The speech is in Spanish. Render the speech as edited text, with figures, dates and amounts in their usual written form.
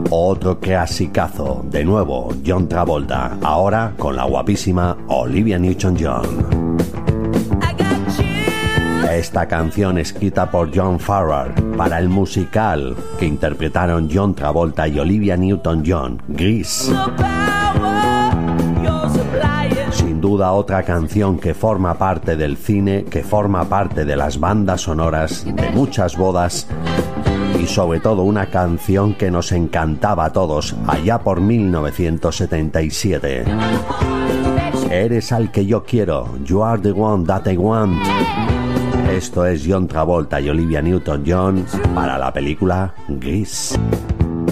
Otro clasicazo, de nuevo John Travolta, ahora con la guapísima Olivia Newton-John. Esta canción escrita por John Farrar para el musical que interpretaron John Travolta y Olivia Newton-John, Grease. Sin duda otra canción que forma parte del cine, que forma parte de las bandas sonoras de muchas bodas y sobre todo una canción que nos encantaba a todos allá por 1977. Eres al que yo quiero, You are the one that I want. Esto es John Travolta y Olivia Newton-John para la película Grease.